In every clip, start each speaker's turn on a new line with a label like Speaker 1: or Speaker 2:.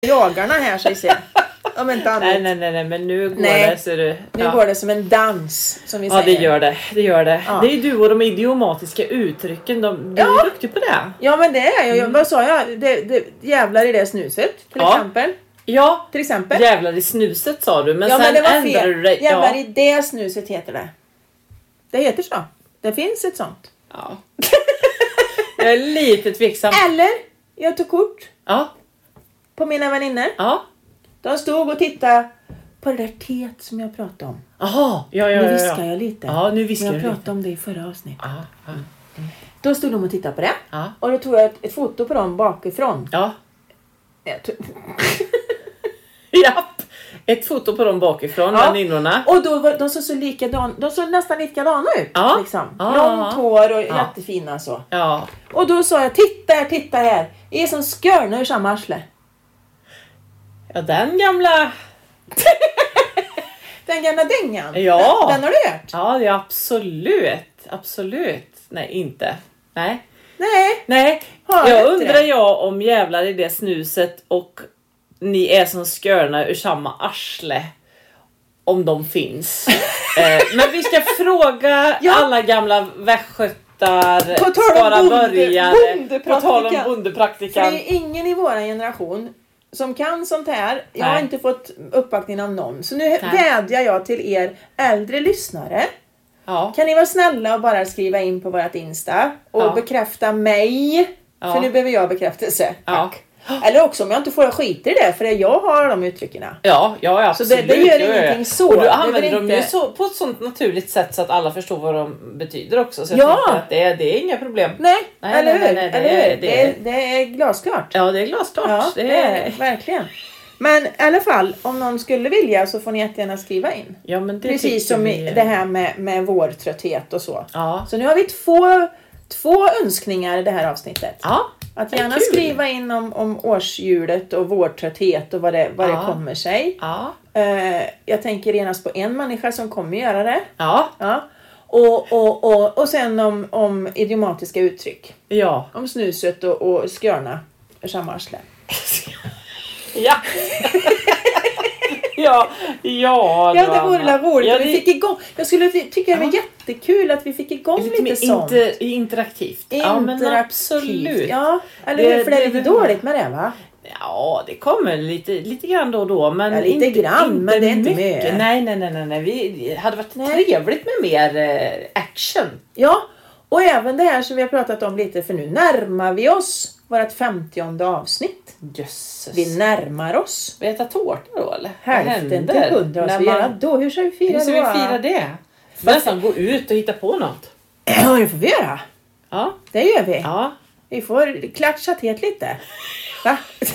Speaker 1: jagarna här så ser. Om inte annat.
Speaker 2: Nej, men nu går det så du.
Speaker 1: Nu går det som en dans som vi säger.
Speaker 2: Ja, det gör det. Ja. Det är ju du och de idiomatiska uttrycken. Du är duktig på det.
Speaker 1: Ja, men det är jag. Vad sa jag? Det jävlar i det snuset till exempel.
Speaker 2: Ja,
Speaker 1: till exempel.
Speaker 2: Jävlar i snuset sa du. Men
Speaker 1: sen
Speaker 2: men
Speaker 1: det var fel. Jävlar i det snuset heter det. Det heter så. Det finns ett sånt.
Speaker 2: Ja. Jag är lite tveksam.
Speaker 1: Eller, jag tog kort.
Speaker 2: Ja.
Speaker 1: På mina vänner.
Speaker 2: Ja.
Speaker 1: De stod och tittade på det där teet som jag pratade om.
Speaker 2: Jaha,
Speaker 1: Nu viskar jag lite.
Speaker 2: Ja, nu viskar
Speaker 1: jag pratade om det i förra avsnittet.
Speaker 2: Ja.
Speaker 1: Då stod de och tittade på det.
Speaker 2: Ja.
Speaker 1: Och då tog jag ett foto på dem bakifrån.
Speaker 2: Ja. Japp. Ett foto på dem bakifrån, väninnorna.
Speaker 1: Och då var de så likadana. De såg nästan likadana ut.
Speaker 2: Ja.
Speaker 1: Liksom. Långt hår och jättefina så.
Speaker 2: Ja.
Speaker 1: Och då sa jag, titta här. Det är som skörna ur samma arsle.
Speaker 2: Ja, den gamla...
Speaker 1: Den gamla dängan.
Speaker 2: Ja.
Speaker 1: Den har du hört?
Speaker 2: Ja, det är absolut. Nej, inte. Nej.
Speaker 1: Jag
Speaker 2: undrar om jävlar i det snuset och ni är som skörna ur samma arsle. Om de finns. Men vi ska fråga alla gamla västgötar.
Speaker 1: På tal om
Speaker 2: börjare. På tal om bondepraktikan.
Speaker 1: För det är ingen i vår generation som kan sånt här. Jag har inte fått uppbackning av någon. Så nu vädjar jag till er äldre lyssnare.
Speaker 2: Ja.
Speaker 1: Kan ni vara snälla och bara skriva in på vårt Insta. Och bekräfta mig. För nu behöver jag bekräftelse. Tack. Eller också om jag inte får skit i det. För jag har de uttrycken.
Speaker 2: Ja, absolut.
Speaker 1: Så det gör ingenting så.
Speaker 2: Och du använder dem ju så, på ett sånt naturligt sätt så att alla förstår vad de betyder också. Så jag tänker att det är inga problem.
Speaker 1: Nej, eller hur? Det är glasklart.
Speaker 2: Ja, det är glasklart.
Speaker 1: Ja, det är verkligen. Men i alla fall, om någon skulle vilja så får ni jättegärna skriva in.
Speaker 2: Ja, men det
Speaker 1: precis som det här med vårtrötthet och så.
Speaker 2: Ja.
Speaker 1: Så nu har vi två önskningar i det här avsnittet.
Speaker 2: Ja.
Speaker 1: Att gärna skriva in om årshjulet och vårtrötthet och vad det kommer sig.
Speaker 2: Ja.
Speaker 1: Jag tänker genast på en människa som kommer göra det.
Speaker 2: Ja.
Speaker 1: Och sen om idiomatiska uttryck.
Speaker 2: Ja.
Speaker 1: Om snuset och skörna ur samma arsle.
Speaker 2: Ja. Ja,
Speaker 1: det vore roligt. Vi fick igång. Jag skulle tycka det var jättekul att vi fick igång lite sånt.
Speaker 2: Interaktivt. Ja, men absolut.
Speaker 1: Ja, eller hur? För det är lite dåligt med det, va?
Speaker 2: Ja, det kommer lite grann då och då. Men
Speaker 1: lite grann, men det är inte mycket.
Speaker 2: Nej. Vi hade varit trevligt med mer action. Ja,
Speaker 1: och även det här som vi har pratat om lite. För nu närmar vi oss vårt 50:e avsnitt.
Speaker 2: Jösses.
Speaker 1: Vi närmar oss.
Speaker 2: Vi äter tårta då, eller?
Speaker 1: Hälften till 100. Då, hur ska vi fira det?
Speaker 2: Hur ska vi fira det? Vi får nästan gå ut och hitta på något.
Speaker 1: Ja, det får vi göra.
Speaker 2: Ja.
Speaker 1: Det gör vi.
Speaker 2: Ja.
Speaker 1: Vi får klatscha till lite. Va?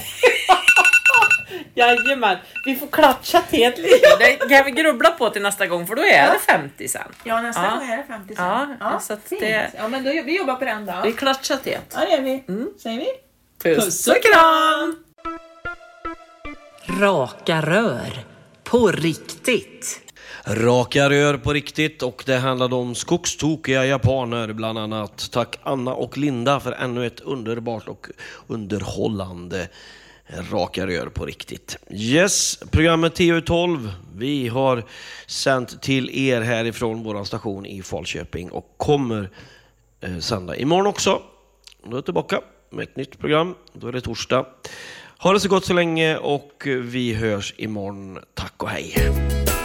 Speaker 2: Jajamän, vi får klatscha till lite. Det kan vi grubbla på till nästa gång, för då är det 50 sen.
Speaker 1: Ja, nästa gång är det 50 sen.
Speaker 2: Ja, så att
Speaker 1: fint. Ja, men då, vi jobbar på den då.
Speaker 2: Vi klatschar till.
Speaker 1: Ja, det gör vi. Säger vi?
Speaker 2: Puss och kram!
Speaker 3: Raka rör på riktigt.
Speaker 4: Raka rör på riktigt, och det handlade om skogstokiga japaner bland annat. Tack Anna och Linda för ännu ett underbart och underhållande Raka rör på riktigt. Yes, programmet TU12. Vi har sänt till er härifrån vår station i Falköping och kommer sända imorgon också. Då är jag tillbaka med ett nytt program. Då är det torsdag. Ha det så gott så länge och vi hörs imorgon. Tack och hej.